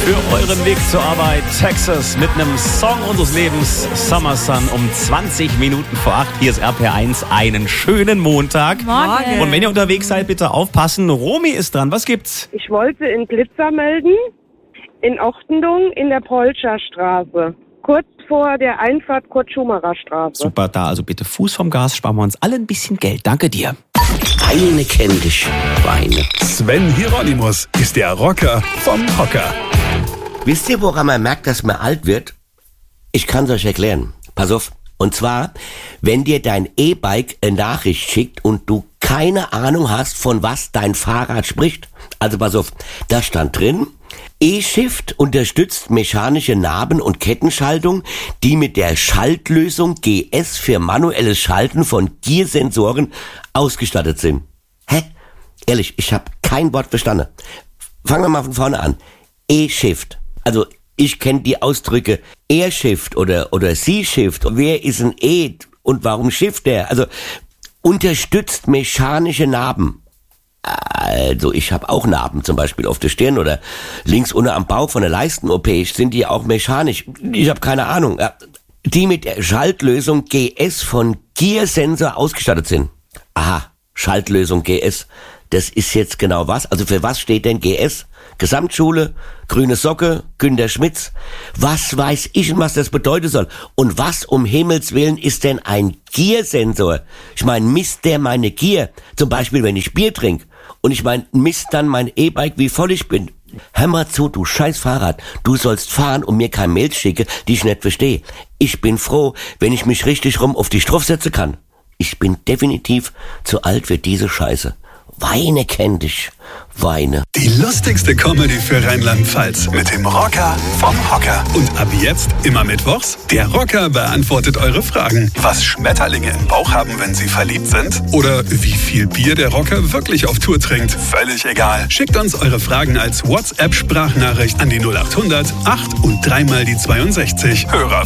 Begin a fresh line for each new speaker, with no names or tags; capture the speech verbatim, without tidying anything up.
für euren Weg zur Arbeit. Texas mit einem Song unseres Lebens, Summer Sun, um zwanzig Minuten vor acht. Hier ist R P R eins. Einen schönen Montag.
Morgen.
Und wenn ihr unterwegs seid, bitte aufpassen. Romy ist dran. Was gibt's?
Ich wollte in Glitzer melden, in Ochtendung in der Polscher Straße. Kurz vor der Einfahrt Kurt-Schumacher-Straße.
Super, da also bitte Fuß vom Gas, sparen wir uns alle ein bisschen Geld. Danke dir.
Weine kenn dich, Weine.
Sven Hieronymus ist der Rocker vom Hocker.
Wisst ihr, woran man merkt, dass man alt wird? Ich kann's euch erklären. Pass auf. Und zwar, wenn dir dein E-Bike eine Nachricht schickt und du keine Ahnung hast, von was dein Fahrrad spricht. Also pass auf, da stand drin, E-Shift unterstützt mechanische Naben- und Kettenschaltung, die mit der Schaltlösung G S für manuelles Schalten von Gearsensoren ausgestattet sind. Hä? Ehrlich, ich habe kein Wort verstanden. Fangen wir mal von vorne an. E-Shift. Also ich kenne die Ausdrücke Air-Shift oder, oder C-Shift. Wer ist ein E und warum Shift der? Also unterstützt mechanische Naben. Also ich habe auch Narben, zum Beispiel auf der Stirn oder links unten am Bauch von der Leisten-O P. Sind die auch mechanisch? Ich habe keine Ahnung. Die mit der Schaltlösung G S von Gearsensor ausgestattet sind. Aha, Schaltlösung G S. Das ist jetzt genau was? Also für was steht denn G S? Gesamtschule, grüne Socke, Günter Schmitz. Was weiß ich, was das bedeuten soll? Und was um Himmels Willen ist denn ein Gearsensor? Ich meine, misst der meine Gier? Zum Beispiel, wenn ich Bier trinke. Und ich meine, misst dann mein E-Bike, wie voll ich bin. Hör mal zu, du scheiß Fahrrad. Du sollst fahren und mir keine Mails schicken, die ich nicht verstehe. Ich bin froh, wenn ich mich richtig rum auf die Strophe setzen kann. Ich bin definitiv zu alt für diese Scheiße. Weine kenn dich, Weine.
Die lustigste Comedy für Rheinland-Pfalz mit dem Rocker vom Hocker. Und ab jetzt immer mittwochs, der Rocker beantwortet eure Fragen. Was Schmetterlinge im Bauch haben, wenn sie verliebt sind? Oder wie viel Bier der Rocker wirklich auf Tour trinkt? Völlig egal. Schickt uns eure Fragen als WhatsApp-Sprachnachricht an die null acht hundert acht und dreimal die zweiundsechzig. Hörer